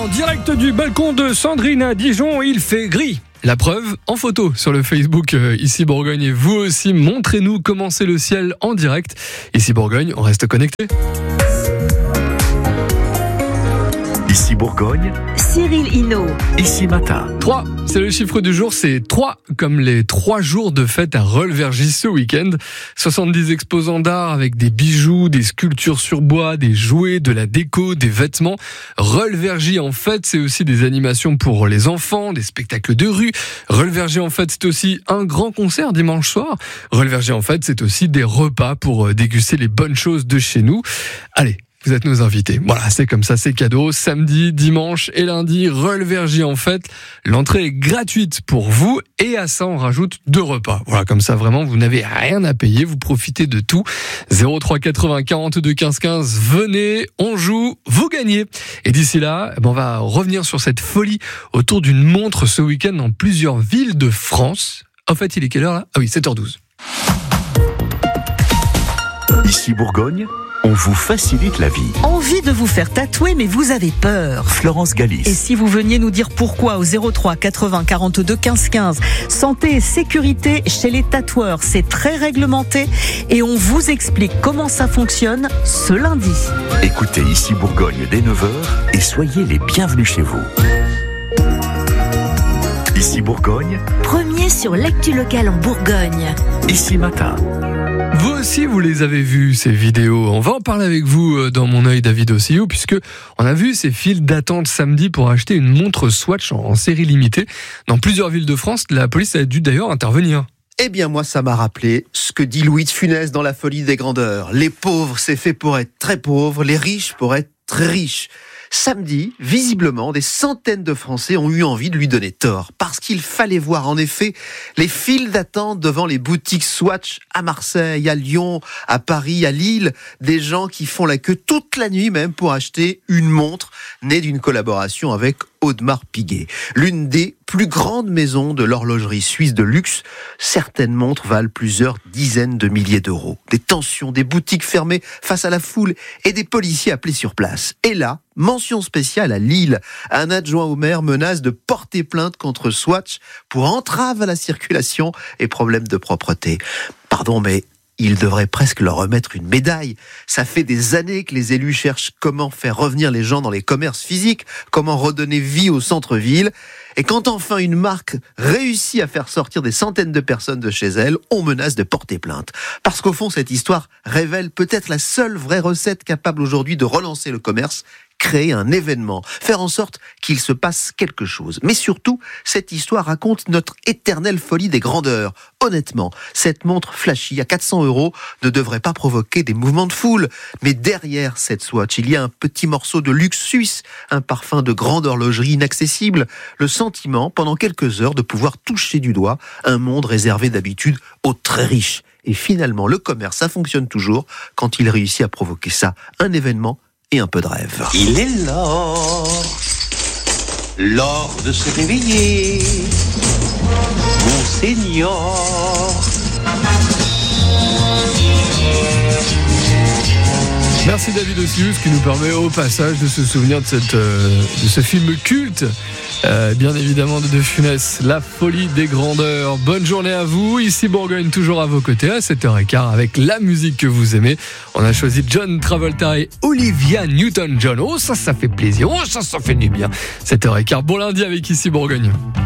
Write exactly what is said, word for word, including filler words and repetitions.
En direct du balcon de Sandrine à Dijon, il fait gris. La preuve en photo sur le Facebook euh, Ici Bourgogne, et vous aussi, montrez-nous comment c'est le ciel en direct. Ici Bourgogne, on reste connecté. Ici Bourgogne, Cyril Hinault. Ici Matin. trois, c'est le chiffre du jour, c'est trois, comme les trois jours de fête à Rolvergy ce week-end. soixante-dix exposants d'art avec des bijoux, des sculptures sur bois, des jouets, de la déco, des vêtements. Rolvergy en fait, c'est aussi des animations pour les enfants, des spectacles de rue. Rolvergy en fait, c'est aussi un grand concert dimanche soir. Rolvergy en fait, c'est aussi des repas pour déguster les bonnes choses de chez nous. Allez, vous êtes nos invités. Voilà, c'est comme ça, c'est cadeau. Samedi, dimanche et lundi, Rolvergy en fête. L'entrée est gratuite pour vous et à ça, on rajoute deux repas. Voilà, comme ça, vraiment, vous n'avez rien à payer. Vous profitez de tout. zéro trois quatre-vingts quarante-deux quinze quinze. Venez, on joue, vous gagnez. Et d'ici là, on va revenir sur cette folie autour d'une montre ce week-end dans plusieurs villes de France. En fait, il est quelle heure là ? Ah oui, sept heures douze. Ici Bourgogne, on vous facilite la vie. Envie de vous faire tatouer, mais vous avez peur. Florence Galis. Et si vous veniez nous dire pourquoi au zéro trois quatre-vingts quarante-deux quinze quinze. Santé et sécurité chez les tatoueurs, c'est très réglementé et on vous explique comment ça fonctionne ce lundi. Écoutez Ici Bourgogne dès neuf heures et soyez les bienvenus chez vous. Ici Bourgogne, Premier sur l'actu locale en Bourgogne. Ici Matin. Vous aussi, vous les avez vus, ces vidéos. On va en parler avec vous dans Mon œil David Ossio, puisque on a vu ces files d'attente samedi pour acheter une montre Swatch en série limitée. Dans plusieurs villes de France, la police a dû d'ailleurs intervenir. Eh bien, moi, ça m'a rappelé ce que dit Louis de Funès dans La folie des grandeurs. Les pauvres, c'est fait pour être très pauvres, les riches pour être très riches. Samedi, visiblement, des centaines de Français ont eu envie de lui donner tort, parce qu'il fallait voir en effet les files d'attente devant les boutiques Swatch à Marseille, à Lyon, à Paris, à Lille, des gens qui font la queue toute la nuit même pour acheter une montre née d'une collaboration avec Audemars Piguet, l'une des plus grandes maisons de l'horlogerie suisse de luxe. Certaines montres valent plusieurs dizaines de milliers d'euros. Des tensions, des boutiques fermées face à la foule et des policiers appelés sur place. Et là, mention spéciale à Lille. Un adjoint au maire menace de porter plainte contre Swatch pour entrave à la circulation et problème de propreté. Pardon, mais il devrait presque leur remettre une médaille. Ça fait des années que les élus cherchent comment faire revenir les gens dans les commerces physiques, comment redonner vie au centre-ville. Et quand enfin une marque réussit à faire sortir des centaines de personnes de chez elle, on menace de porter plainte. Parce qu'au fond, cette histoire révèle peut-être la seule vraie recette capable aujourd'hui de relancer le commerce: créer un événement, faire en sorte qu'il se passe quelque chose. Mais surtout, cette histoire raconte notre éternelle folie des grandeurs. Honnêtement, cette montre flashy à quatre cents euros ne devrait pas provoquer des mouvements de foule. Mais derrière cette Swatch, il y a un petit morceau de luxe suisse, un parfum de grande horlogerie inaccessible, le sentiment, pendant quelques heures, de pouvoir toucher du doigt un monde réservé d'habitude aux très riches. Et finalement, le commerce, ça fonctionne toujours quand il réussit à provoquer ça, un événement et un peu de rêve. Il est l'heure, l'heure de se réveiller, mon Seigneur. Merci David Ossius, qui nous permet au passage de se souvenir de, cette, euh, de ce film culte, euh, bien évidemment de De Funès, La folie des grandeurs. Bonne journée à vous, ici Bourgogne, toujours à vos côtés à sept heures quinze avec la musique que vous aimez. On a choisi John Travolta et Olivia Newton-John. Oh ça, ça fait plaisir, oh ça, ça fait du bien. sept heures quinze, bon lundi avec Ici Bourgogne.